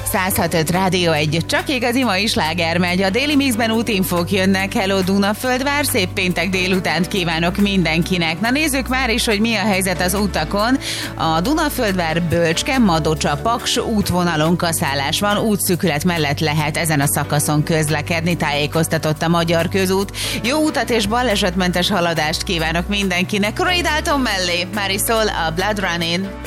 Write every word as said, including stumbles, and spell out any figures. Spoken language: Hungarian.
száz hat öt Rádió egy, csak igazi mai sláger megy. A Déli Mixben útinfók jönnek. Hello Dunaföldvár, szép péntek délutánt kívánok mindenkinek. Na nézzük már is, hogy mi a helyzet az utakon. A Dunaföldvár Bölcske, Madocsa, Paks útvonalon kaszálás van, útszűkület mellett lehet ezen a szakaszon közlekedni, tájékoztatott a Magyar Közút. Jó utat és balesetmentes haladást kívánok mindenkinek. Ray Dalton mellé már is szól a Blood Running.